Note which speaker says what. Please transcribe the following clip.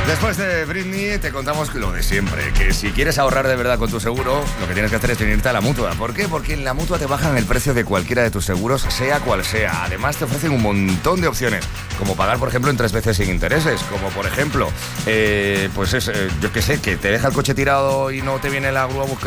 Speaker 1: Después de Britney te contamos lo de siempre, que si quieres ahorrar de verdad con tu seguro, lo que tienes que hacer es venirte a la Mutua. ¿Por qué? Porque en la Mutua te bajan el precio de cualquiera de tus seguros, sea cual sea. Además te ofrecen un montón de opciones, como pagar, por ejemplo, en 3 veces sin intereses, como por ejemplo, yo qué sé, que te deja el coche tirado y no te viene la grúa a buscar.